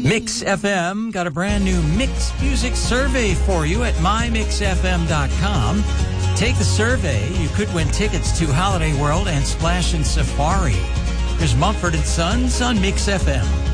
Mix FM got a brand new Mix Music survey for you at mymixfm.com. Take the survey. You could win tickets to Holiday World and Splash and Safari. There's Mumford & Sons on Mix FM.